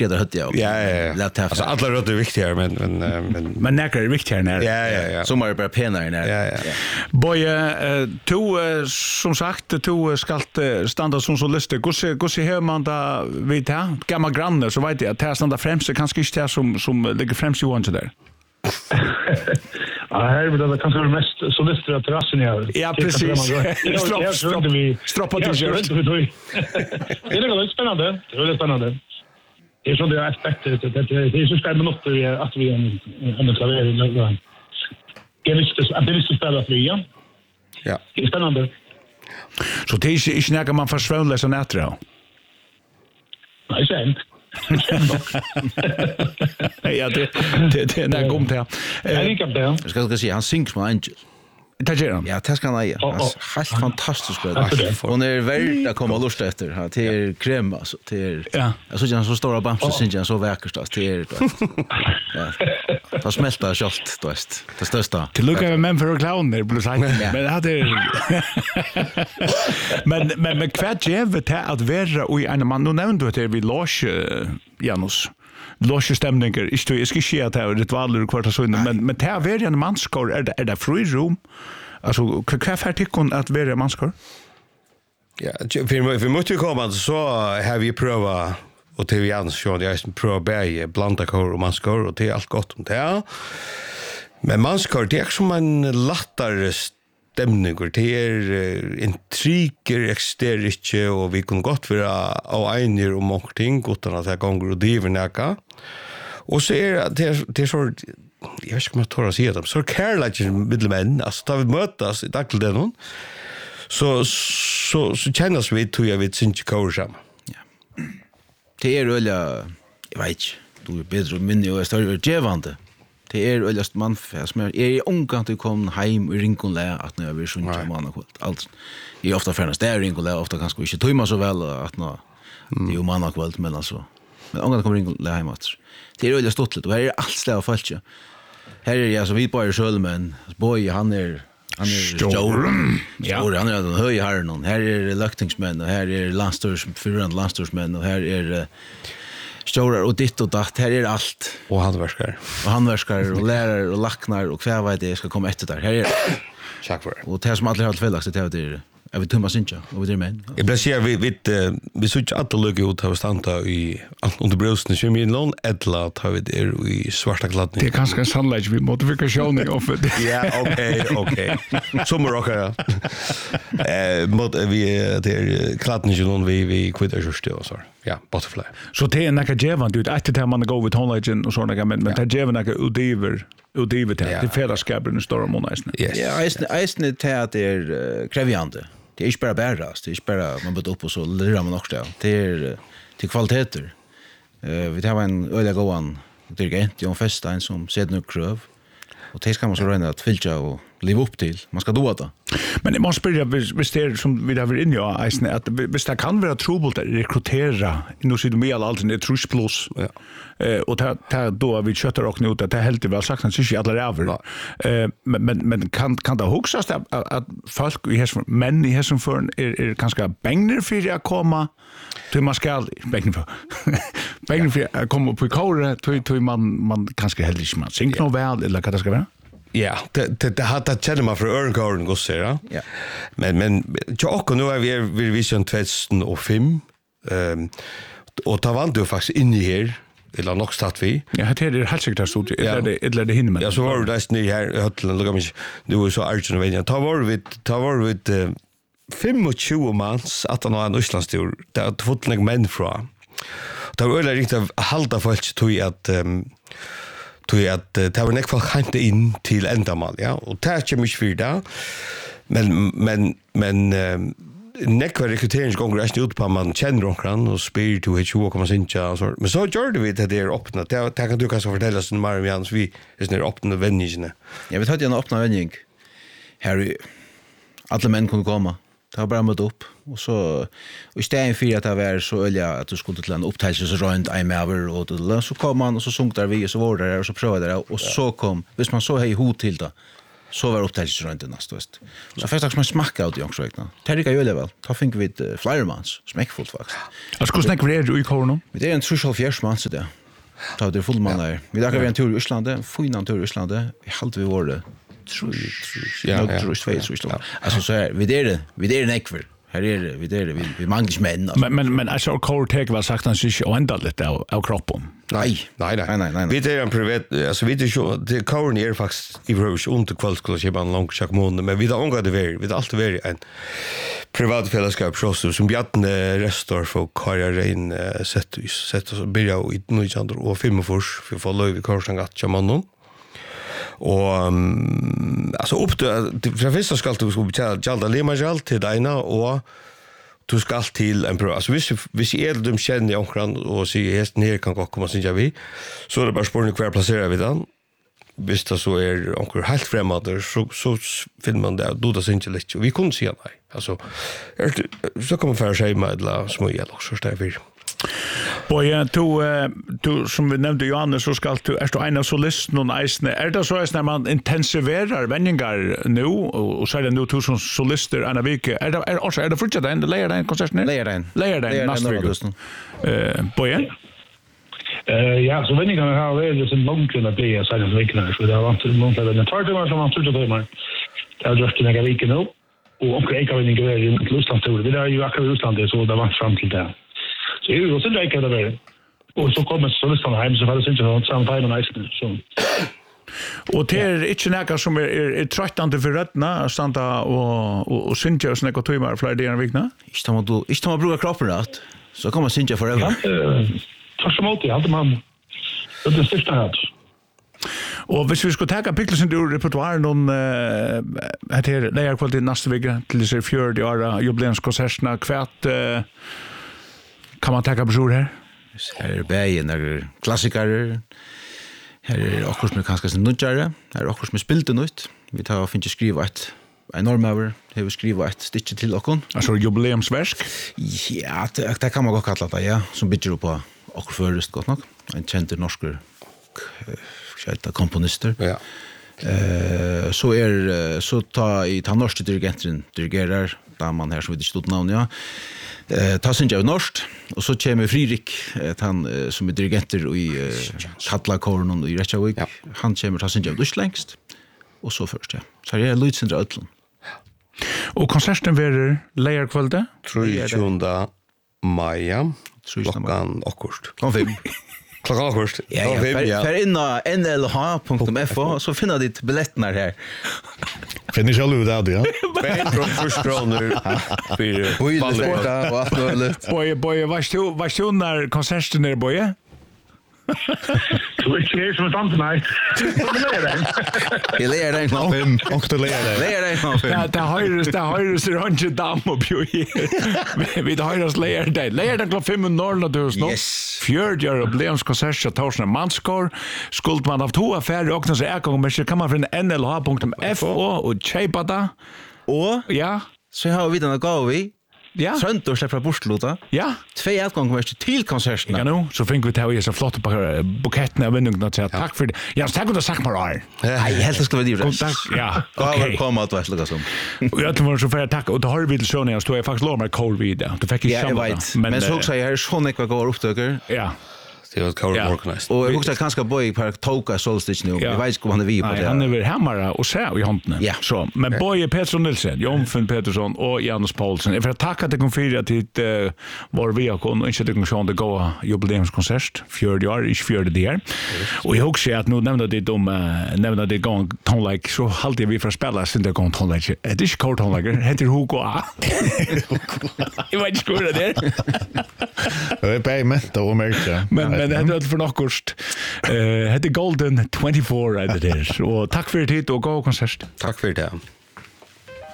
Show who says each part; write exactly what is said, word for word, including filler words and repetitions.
Speaker 1: skräddar hött jag.
Speaker 2: Ja, ja, ja. Alltså alla rötter är viktiga men men men
Speaker 3: men näkar är viktigare när.
Speaker 2: Ja, ja, ja.
Speaker 1: Som är bara penare när.
Speaker 2: Ja, ja.
Speaker 3: Boje, to som sagt, to skall standa som så liste. Gosse gosse hör man da vid här. Gamla grannar så vet jag att här standa främst är kanske inte som som ligger främst Johan så där.
Speaker 4: Ja, här är det kanske mest så listra terrassen här.
Speaker 3: Ja, precis. Stroppa till sig.
Speaker 4: Det är väldigt spännande. Det är väldigt spännande. Det är så det är aspektet det det är så spännande att vi att vi en klavering. Det är visst att det är så spela för igen.
Speaker 2: Ja.
Speaker 4: Det är spännande.
Speaker 3: Så det är inte när man försvånlar så nätra.
Speaker 4: Nej, sant.
Speaker 3: Ja, det det det är gomt här.
Speaker 4: Jag gick upp där.
Speaker 1: Jag ska ska se han synger som Angel.
Speaker 3: Det gör han.
Speaker 1: Ja, det ska han ja. Helt fantastiskt bra. Hon är värd att komma lust efter. Ha till krem alltså till.
Speaker 3: Ja.
Speaker 1: Alltså jag så stora bamser syns jag så vackert att det är. Ja. Det smälter skalt, du vet. Det största.
Speaker 3: Till lucka med män för clown där plus men det hade Men men men kvärt jävet att vara i en man nu nämnde du att det vi Lars Janus. Låsje stämningar. Ist jag ska se att det det var aldrig kvart så men men det är väl en manskor är det är det free room. Alltså kvar för tycker att vara manskor.
Speaker 2: Ja, för vi måste ju komma så har vi pröva och till Jans så det är pröva bäge blanda kor och manskor och det är allt gott om det. Men manskor det är som en lättare stämningar det är intriger exteriche och vi kan gott vara av einer och någonting utan att det går och driver näka. Och så är det det är så jag vet inte om jag tar att säga det så kärleken mittlemän alltså tar vi mötas i dagligdagen någon så så så känns vi tror jag vet synte kosam.
Speaker 1: Ja. Det är väl jag vet du är bättre men jag står gevande. Det är öllast man som är är ungant att komma hem i Rinkonlä att när vi sjunga man och allt. I ofta förnas där Rinkonlä ofta kanske inte tumma så väl att nå det är ju man och väl men alltså men ungant kommer Rinkonlä hem att. Det är öllast stort och här är allt slag fallet. Här är jag så vi bara själv men boy han är han är stor. Ja, han är den höga här någon. Här är löktingsmän och här är landstors förrän landstorsmän och här är stora och ditt och datt, här är allt.
Speaker 2: Och handverkare.
Speaker 1: Och handverkare och lärare och lacknar och kvar vad det ska komma efter där. Här är
Speaker 2: Tack för.
Speaker 1: Och det som alla har felaktigt det är jag vet Thomas inte och det men.
Speaker 2: Jag blir säga vi vi vi såg att alla lucka ut har stanta i under brösten som i lån ettla att har vi det i svarta kladdning.
Speaker 3: Det är kanske en sannolikt vi modifikationer av det.
Speaker 2: Ja, okej, okej. Som rockar. Eh mod vi det är kladdning någon vi vi kvittar just det så. Ja, butterfly.
Speaker 3: Så det är några jevan du att det man går with Honlagen och såna men men det jevan några udiver udiver det det fäderskapen i stora månaden.
Speaker 1: Ja, är är det att det är krävande. Det är inte bara bärast, det är inte bara man bör upp och så lirar man också. Det är till kvaliteter. Uh, vi tar en öliga gåan dirigent, Jon Festein, som sätter nu kröv. Och det ska man så röna att fylla och leva upp till. Man ska då det.
Speaker 3: Men det måste börja, hvis det är som vi har varit inne i, Eisen, att hvis det kan vara trobult att rekrytera, nu sitter vi alla alltid, det är trus plus. Ja. Uh, och det, det, då vi köttar och ut att det är helt väl sagt, att det är alla över. Ja. Uh, men men, men kan, kan det huxas att, att folk, i hässen, män i hässen för är, är ganska bängner för att komma till man ska bängner för bängner för att komma på kåre till man, man kanske heller inte man synk något väl eller vad det ska vara.
Speaker 2: Ja, det det det har det känner man för Örngården går så ja.
Speaker 1: Ja.
Speaker 2: Men men jag och nu är vi vi vision två tusen och fem. Ehm och ta vann du faktiskt in i här eller nog stad vi.
Speaker 3: Ja, det är helt säkert så det är det eller det hinner man.
Speaker 2: Ja, så var det där ni här höllen lugga mig. Du är så argen och vänja. Ta var vi ta var vi tjugofem mans att han har en Islandstur. Det har fått några män från. Det var öle riktigt halda folk tog att tog att det var näck folk hämta in till ändamål, ja. Och det är mycket för det. Men men men näck var rekryteringsgångar är ut på man känner omkran och spyr till hur två kommer synja så. Men så gjorde vi det där öppna. Det det kan du kanske fortälla sen Marians vi är när öppna vänningarna.
Speaker 1: Jag vet att jag öppna vänning. Harry alla män kunde komma. Det har bara mött upp och så och istället för att det var så öliga att du skulle till en upptäckelsesrund I Maver och då så kom man och så sjönk där vi och så var där och så prövade det och så kom visst man så hej hot till det så var upptäckningsrundan nästa väst. Så första som smacka ut i ångsvägna. Terrika ju level. Ta fink vi ett flyermans smäckfullt faktiskt.
Speaker 3: Jag skulle snacka med er i korno.
Speaker 1: Vi är en social fjärs man så där. Ta det full man där. Vi där kan vi en tur i Island, fina tur i Island. Vi halt vi var det. Tror jag. Ja, tror jag tror jag. Alltså så här, vi där vi där nekver. Här är det, vi där vi vi manglar män.
Speaker 3: Men men men alltså core take var sagt han sig och ända lite av, av kroppen.
Speaker 2: Nej, nej, nej. nej, nej. Vi är en privat, alltså vi är ju det core är faktiskt i rövs under kvällsklubb i en lång chack månad, men vi har ångat det vi, vi har alltid varit en privat fällskap som Bjarne Restor för Karja in sett sett oss börja i nittonhundrafyrtiofem och femtiofyrs för få löv i Karlstad mannen. Och um, alltså upp till för första ska du ska betala jalda lemajal till dina och du ska till en pro. Alltså hvis hvis är de känner onkran och säger hästen här kan komma sen vi. Så är det bara spårning kvar placerar vi den. Hvis det så är onkran helt främmande så så finner man det då det syns lite. Vi kunde se nej. Alltså så kommer för sig med la små yellow så där vi.
Speaker 3: Boje, du, du, som vi nevnte Johannes, så skal du, er du en av solisten og eisene, er det så eisene når man intensiverer vendingar nå, og så er det nå to som solister en av vike, er det, er, også, er det fortsatt en, leier den konserten her?
Speaker 1: Leier den.
Speaker 3: Leier den, neste vike. Uh, Boje?
Speaker 4: Uh, ja, så vendingarna har vært sin långkrona bli av særlig vikene, så det har vært noen flere vendingar. Tvær timmar som man trodde timmar. Det har gjort en egen vike nå, og omkring ikke vendingar er i Russland-tur. Vi er jo akkurat i Russland, så det har vært frem til det. Så det var så det ikke det var. Og så kommer solistene hjem, så var det ikke sånn samme time og nesten. Så.
Speaker 3: Og det er ikke noe som er, er, er trøttende for røttene, å stande og, og, og synge og snakke timer flere dager enn vikene?
Speaker 1: Ikke tar man, ikke tar man bruker kroppen rett, så kan man synge forever.
Speaker 4: Ja, takk så måte, hadde man det er styrste her.
Speaker 3: Og hvis vi skulle ta pikkelsen ur repertoaren noen uh, etter leierkvalitet neste vike, til disse fjørde åra jubileumskonsertene, hvert uh, kan man ta besor her?
Speaker 1: Her er bægen, her er klassikere, her er akkur som er kanskje nødgjere, her er akkur som er spilte nødt. Vi tar og finner skriva et en normøver, her vi skriva et stikje til okkon.
Speaker 3: Altså jubileumsversk?
Speaker 1: Ja, det, det kan man godt kalla det, ja, som bygger på akkur først godt nok. En kjent norsker kjente komponister.
Speaker 2: Ja.
Speaker 1: Uh, så er så ta i ta norske dirigenten dirigerer, da man her som vi ikke stod navn, ja. Eh ta synja av norskt och så kommer Fridrik eh, han eh, som är dirigenter i eh, Kalla Kornon i Reykjavik. Ja. Han kommer ta synja av längst och så först ja. Så är det Lutsindra Ötlund.
Speaker 3: Och konserten blir lejerkvälde
Speaker 2: trettionde maj klockan åtta.
Speaker 1: Kom fem.
Speaker 2: Klockan åtta.
Speaker 1: Ja, ja. För inna n l h punkt f o så finner ditt biljetterna här.
Speaker 3: Finns jag ut av det, ja?
Speaker 2: Först kronor för
Speaker 1: Boje och allt möjligt.
Speaker 3: Boje, Boje, varst du, varst du när konserten är, Boje?
Speaker 4: Så är det som sant nej.
Speaker 1: Jag lägger den knapp fem.
Speaker 3: Och du lägger det.
Speaker 1: Lägger den knapp fem.
Speaker 3: Ja, det hörs, det hörs runt en dam och bjöd. Vi det hörs lägger det. Lägger den knapp fem och norr och du snart.
Speaker 1: Yes.
Speaker 3: Fjörd gör jubileumskonsert så Torsna Manskor. Skuld man av två affärer och så är gång men så kan man från n l h punkt f o och köpa det.
Speaker 1: Och
Speaker 3: ja,
Speaker 1: så har vi den gå vi.
Speaker 3: ja.
Speaker 1: Tröntor släpper bortlåta.
Speaker 3: Ja.
Speaker 1: Två utgångar till konserten.
Speaker 3: Ja nu så fick vi ta ju så flott på buketten av vinnungen att säga tack för det. Ja, tack och sagt man där.
Speaker 1: Nej, helt ska vi det.
Speaker 3: Tack. Ja.
Speaker 1: Okej.
Speaker 3: Okej.
Speaker 1: Komma att väsla som.
Speaker 3: Och jag tror så för tack och det har vi så när jag står jag faktiskt lår med cold video. Det fick
Speaker 1: Ja,
Speaker 3: jag
Speaker 1: jag vet. Men så också är så mycket går upptöker.
Speaker 3: Ja.
Speaker 2: Det var cover
Speaker 3: Ja.
Speaker 2: organized.
Speaker 1: Och jag också kanske boy på Toka Solstitch nu. Jag vet inte om han är vi på
Speaker 3: Nej,
Speaker 1: det.
Speaker 3: han är väl hammara och så i handen.
Speaker 1: Ja.
Speaker 3: Så, men Boje Pettersson Nilsen, Jonfinn Pettersson och Janus Paulsen. Jag får tacka till kom fyra till uh, var vi har kon och inte till kom det gå jubileumskonsert fjärde år i fjärde där. Och jag också att nu nämnde det om uh, nämnde det gång tonlike så halt vi för spela sin det gång tonlike. Det är kort tonlike. Heter Hugo A. Jag vet inte hur det är.
Speaker 5: Det är payment och märka.
Speaker 3: Men men det är för något. Eh, heter Golden twenty-four är det där. Och tack för det och gå konsert.
Speaker 2: Tack för det.